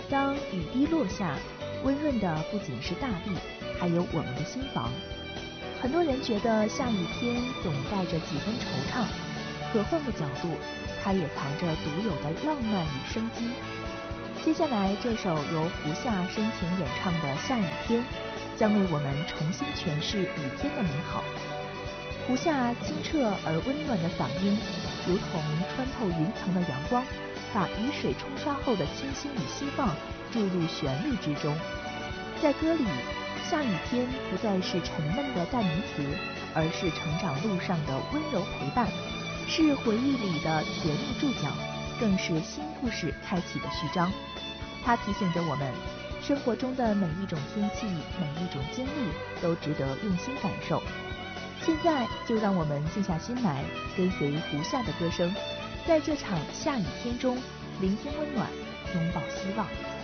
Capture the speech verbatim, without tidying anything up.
当雨滴落下，温润的不仅是大地，还有我们的心房。很多人觉得下雨天总带着几分惆怅，可换个角度，它也藏着独有的浪漫与生机。接下来这首由胡夏深情演唱的《下雨天》，将为我们重新诠释雨天的美好。胡夏清澈而温暖的嗓音，如同穿透云层的阳光，把雨水冲刷后的清新与希望注入旋律之中。在歌里，下雨天不再是沉闷的代名词，而是成长路上的温柔陪伴，是回忆里的甜蜜注脚，更是新故事开启的序章。它提醒着我们，生活中的每一种天气，每一种经历，都值得用心感受。现在就让我们静下心来，跟随胡夏的歌声，在这场下雨天中聆听温暖，拥抱希望。